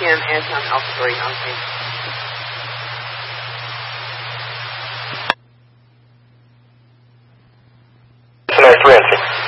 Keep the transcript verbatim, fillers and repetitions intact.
M, Anton Alpha three, on scene. Cincinnati three on scene.